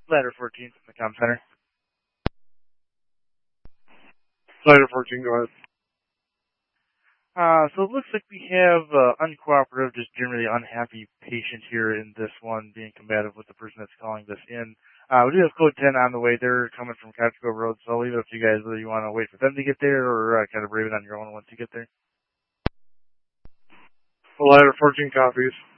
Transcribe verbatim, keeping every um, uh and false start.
Ladder fourteen from the comm center. Ladder fourteen, go ahead. Uh, so it looks like we have uh, uncooperative, just generally unhappy patient here in this one, being combative with the person that's calling this in. Uh, we do have code ten on the way. They're coming from Couch Grove Road, so I'll leave it up to you guys whether you want to wait for them to get there or uh, kind of brave it on your own once you get there. Ladder fourteen copies.